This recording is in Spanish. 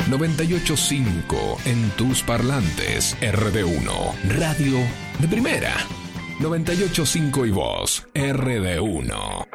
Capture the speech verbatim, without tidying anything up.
noventa y ocho punto cinco en tus parlantes. R D uno, radio de primera. noventa y ocho punto cinco y vos, R D uno.